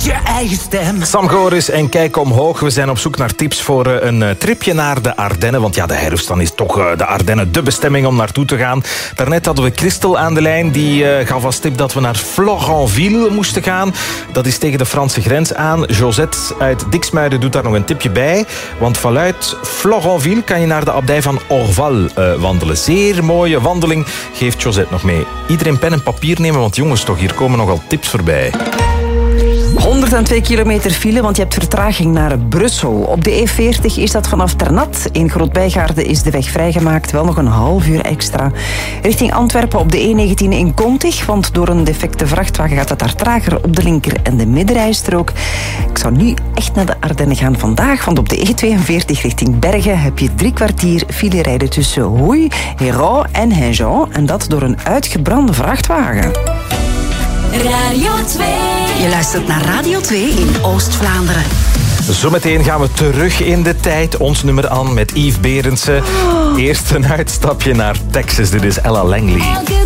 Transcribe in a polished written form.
je eigen stem. Sam Goris en Kijk Omhoog. We zijn op zoek naar tips voor een tripje naar de Ardennen. Want ja, de herfst, dan is toch de Ardennen de bestemming om naartoe te gaan. Daarnet hadden we Christel aan de lijn. Die gaf als tip dat we naar Florenville moesten gaan. Dat is tegen de Franse grens aan. Josette uit Diksmuiden doet daar nog een tipje bij. Want vanuit Florenville kan je naar de abdij van Orval wandelen. Zeer mooie wandeling, geeft Josette nog mee. Iedereen pen en papier nemen, want jongens toch, hier komen nogal tips voorbij. 102 kilometer file, want je hebt vertraging naar Brussel. Op de E40 is dat vanaf Ternat. In Groot-Bijgaarden is de weg vrijgemaakt, wel nog een half uur extra. Richting Antwerpen op de E19 in Kontig, want door een defecte vrachtwagen gaat het daar trager op de linker- en de middenrijstrook. Ik zou nu echt naar de Ardennen gaan vandaag, want op de E42 richting Bergen heb je 3 kwartier file rijden tussen Houy, Hérault en Hainjean, en dat door een uitgebrande vrachtwagen. Radio 2. Je luistert naar Radio 2 in Oost-Vlaanderen. Zometeen gaan we terug in de tijd. Ons nummer aan met Yves Berendsen. Eerst een uitstapje naar Texas. Dit is Ella Langley.